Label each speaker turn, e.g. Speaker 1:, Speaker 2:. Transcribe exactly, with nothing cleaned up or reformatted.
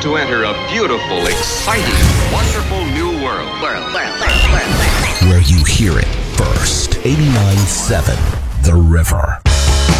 Speaker 1: to enter a beautiful, exciting, wonderful new world. World, world, world,
Speaker 2: world, world. Where you hear it first. eighty-nine point seven The River.